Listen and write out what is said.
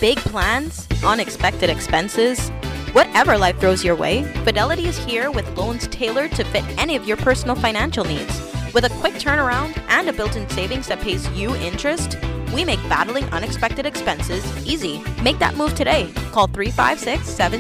Big plans, unexpected expenses, whatever life throws your way, Fidelity is here with loans tailored to fit any of your personal financial needs. With a quick turnaround and a built-in savings that pays you interest, we make battling unexpected expenses easy. Make that move today. Call 356-7